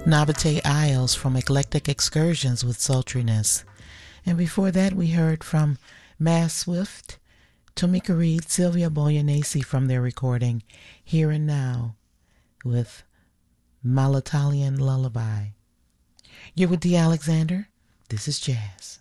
Nabate Isles from Eclectic Excursions with Sultriness. And before that, we heard from Mass Swift, Tomika Reed, Sylvia Boyanese from their recording Here and Now with Malatalian Lullaby. You're with Dee Alexander. This is Jazz.